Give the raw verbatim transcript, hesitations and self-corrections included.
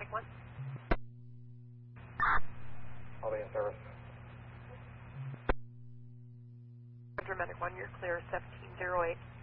Medic one. I'll be in service. Roger, Medic one, you're clear, seventeen oh eight.